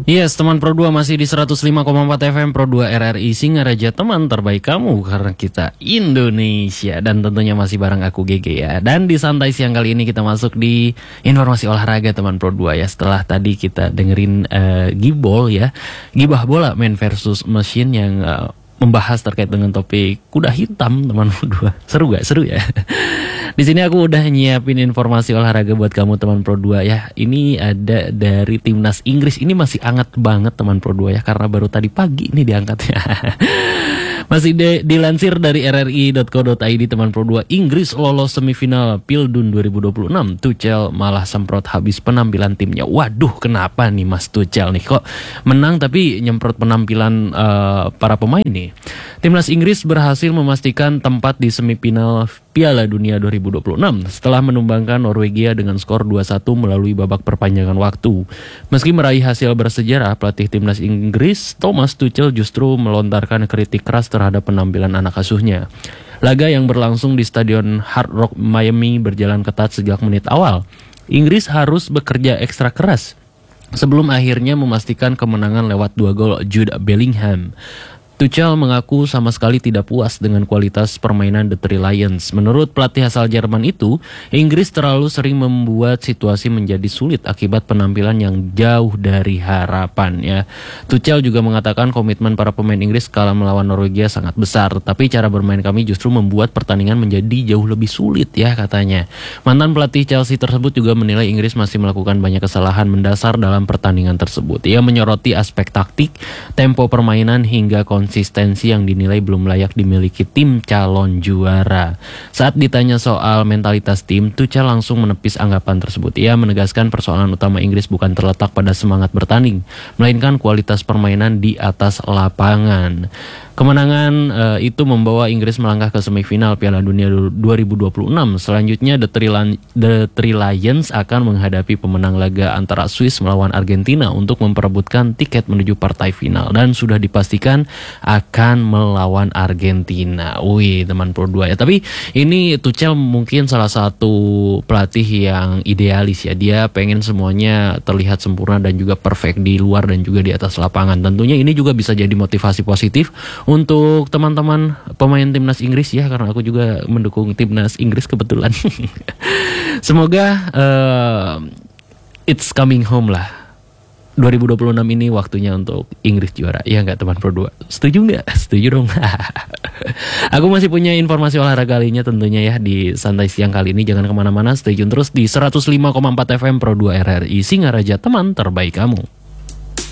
Yes, teman Pro 2 masih di 105,4 FM Pro 2 RRI Singaraja, teman terbaik kamu karena kita Indonesia. Dan tentunya masih bareng aku GG ya. Dan di santai siang kali ini kita masuk di informasi olahraga teman Pro 2 ya. Setelah tadi kita dengerin Gibol ya, Gibah Bola Man versus Machine yang membahas terkait dengan topik kuda hitam teman Pro 2. Seru gak? Seru ya. Di sini aku udah nyiapin informasi olahraga buat kamu teman Pro 2 ya. Ini ada dari timnas Inggris. Ini masih hangat banget teman Pro 2 ya, karena baru tadi pagi ini diangkatnya. Masih dilansir dari rri.co.id teman Pro 2, Inggris lolos semifinal Pildun 2026. Tuchel malah semprot habis penampilan timnya. Waduh, kenapa nih Mas Tuchel nih kok menang tapi nyemprot penampilan para pemain nih. Timnas Inggris berhasil memastikan tempat di semifinal Piala Dunia 2026 setelah menumbangkan Norwegia dengan skor 2-1 melalui babak perpanjangan waktu. Meski meraih hasil bersejarah, pelatih timnas Inggris Thomas Tuchel justru melontarkan kritik keras terhadap penampilan anak asuhnya. Laga yang berlangsung di Stadion Hard Rock Miami berjalan ketat sejak menit awal. Inggris harus bekerja ekstra keras sebelum akhirnya memastikan kemenangan lewat 2 gol Jude Bellingham. Tuchel mengaku sama sekali tidak puas dengan kualitas permainan The Three Lions. Menurut pelatih asal Jerman itu, Inggris terlalu sering membuat situasi menjadi sulit akibat penampilan yang jauh dari harapan ya. Tuchel juga mengatakan komitmen para pemain Inggris kala melawan Norwegia sangat besar, tapi cara bermain kami justru membuat pertandingan menjadi jauh lebih sulit ya katanya. Mantan pelatih Chelsea tersebut juga menilai Inggris masih melakukan banyak kesalahan mendasar dalam pertandingan tersebut. Ia menyoroti aspek taktik, tempo permainan hingga konsistensi yang dinilai belum layak dimiliki tim calon juara. Saat ditanya soal mentalitas tim, Tuchel langsung menepis anggapan tersebut. Ia menegaskan persoalan utama Inggris bukan terletak pada semangat bertanding, melainkan kualitas permainan di atas lapangan. Kemenangan itu membawa Inggris melangkah ke semifinal Piala Dunia 2026. Selanjutnya The Three Lions akan menghadapi pemenang laga antara Swiss melawan Argentina untuk memperebutkan tiket menuju partai final, dan sudah dipastikan akan melawan Argentina. Wih, teman Pro 2 ya. Tapi ini Tuchel mungkin salah satu pelatih yang idealis ya. Dia pengen semuanya terlihat sempurna dan juga perfect di luar dan juga di atas lapangan. Tentunya ini juga bisa jadi motivasi positif untuk teman-teman pemain timnas Inggris ya, karena aku juga mendukung timnas Inggris kebetulan. Semoga it's coming home lah. 2026 ini waktunya untuk Inggris juara. Ya nggak teman Pro 2? Setuju nggak? Setuju dong. Aku masih punya informasi olahraga lainnya tentunya ya di santai siang kali ini. Jangan kemana-mana, stay tune terus di 105,4 FM Pro 2 RRI Singaraja, teman terbaik kamu.